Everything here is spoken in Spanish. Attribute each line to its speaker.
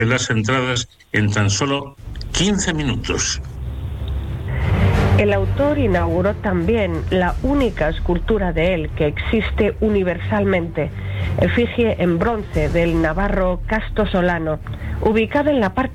Speaker 1: las entradas en tan solo 15 minutos.
Speaker 2: El autor inauguró también la única escultura de él que existe universalmente, efigie en bronce del navarro Casto Solano, ubicada en la parte